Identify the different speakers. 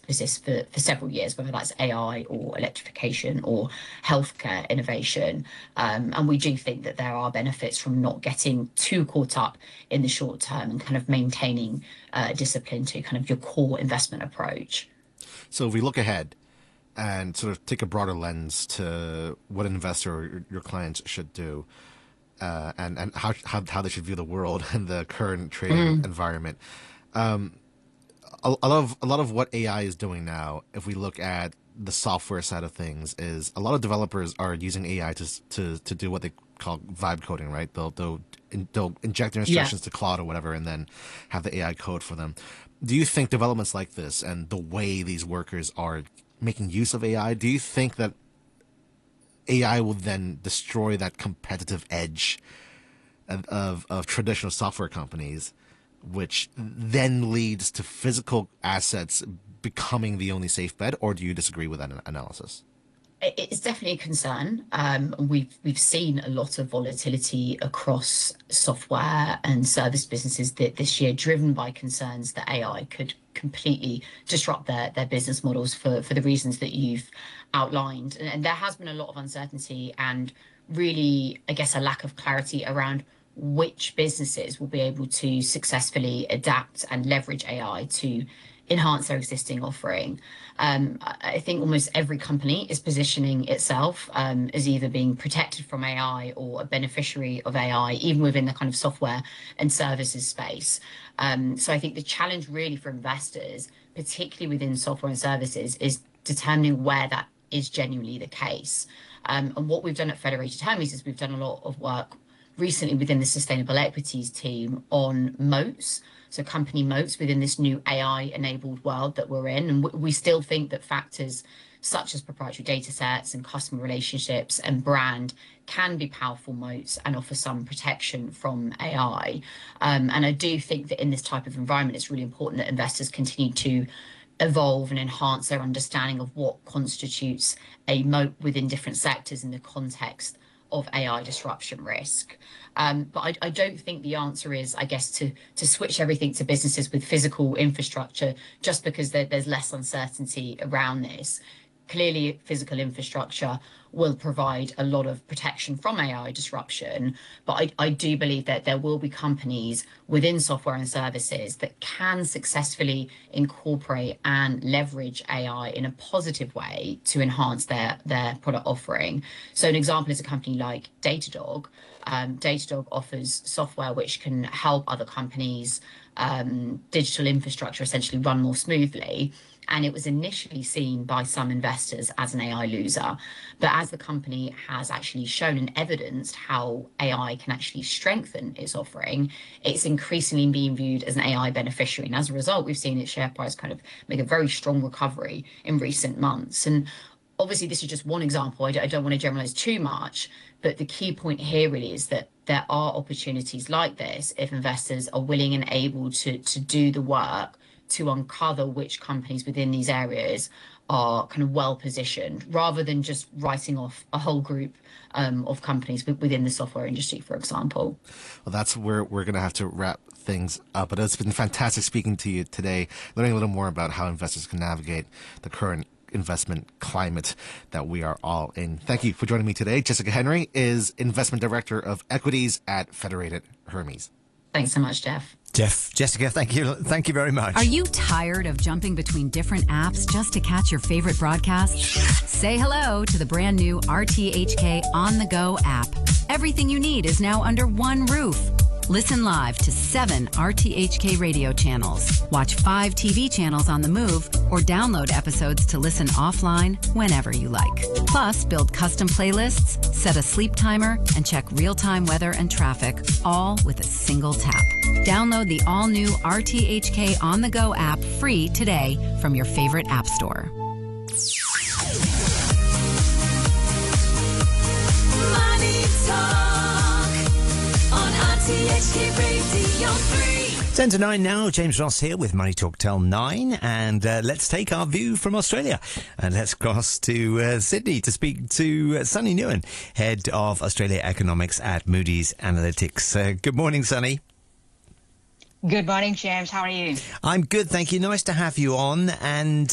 Speaker 1: persist for several years, whether that's AI or electrification or healthcare innovation. And we do think that there are benefits from not getting too caught up in the short term and kind of maintaining discipline to kind of your core investment approach.
Speaker 2: So if we look ahead and sort of take a broader lens to what an investor or your clients should do, and how they should view the world and the current trading environment. A lot of what AI is doing now, if we look at the software side of things, is a lot of developers are using AI to do what they call vibe coding, right? They'll inject their instructions to Claude or whatever, and then have the AI code for them. Do you think developments like this and the way these workers are making use of AI, do you think that AI will then destroy that competitive edge of traditional software companies, which then leads to physical assets becoming the only safe bet, or do you disagree with that analysis?
Speaker 1: It's definitely a concern. We've seen a lot of volatility across software and service businesses this year, driven by concerns that AI could completely disrupt their business models for the reasons that you've outlined. And there has been a lot of uncertainty and really, I guess, a lack of clarity around which businesses will be able to successfully adapt and leverage AI to enhance their existing offering. I think almost every company is positioning itself as either being protected from AI or a beneficiary of AI, even within the kind of software and services space. So I think the challenge really for investors, particularly within software and services, is determining where that is genuinely the case. And what we've done at Federated Hermes is we've done a lot of work recently within the sustainable equities team on moats, so company moats within this new AI-enabled world that we're in. And we still think that factors such as proprietary data sets and customer relationships and brand can be powerful moats and offer some protection from AI. And I do think that in this type of environment, it's really important that investors continue to evolve and enhance their understanding of what constitutes a moat within different sectors in the context of AI disruption risk. But I don't think the answer is, I guess, to switch everything to businesses with physical infrastructure just because there's less uncertainty around this. Clearly, physical infrastructure will provide a lot of protection from AI disruption, but I do believe that there will be companies within software and services that can successfully incorporate and leverage AI in a positive way to enhance their product offering. So an example is a company like Datadog. Datadog offers software which can help other companies' digital infrastructure essentially run more smoothly. And it was initially seen by some investors as an AI loser. But as the company has actually shown and evidenced how AI can actually strengthen its offering, it's increasingly being viewed as an AI beneficiary. And as a result, we've seen its share price kind of make a very strong recovery in recent months. And obviously, this is just one example. I don't want to generalize too much, but the key point here really is that there are opportunities like this if investors are willing and able to do the work to uncover which companies within these areas are kind of well positioned, rather than just writing off a whole group of companies within the software industry, for example.
Speaker 2: Well, that's where we're going to have to wrap things up. But it's been fantastic speaking to you today, learning a little more about how investors can navigate the current investment climate that we are all in. Thank you for joining me today. Jessica Henry is Investment Director of Equities at Federated Hermes.
Speaker 1: Thanks so much, Jeff.
Speaker 3: Jessica, thank you very much.
Speaker 4: Are you tired of jumping between different apps just to catch your favorite broadcasts? Say hello to the brand new RTHK On The Go app. Everything you need is now under one roof. Listen live to 7 RTHK radio channels, watch 5 TV channels on the move, or download episodes to listen offline whenever you like. Plus, build custom playlists, set a sleep timer, and check real-time weather and traffic, all with a single tap. Download the all-new RTHK On The Go app free today from your favorite app store.
Speaker 5: Money Talk on RTHK Radio 3.
Speaker 3: 10 to 9 now. James Ross here with Money Talk till 9. And let's take our view from Australia. And let's cross to Sydney to speak to Sunny Nguyen, Head of Australia Economics at Moody's Analytics. Good morning, Sunny.
Speaker 6: Good morning, James. How are you?
Speaker 3: I'm good, thank you. Nice to have you on. And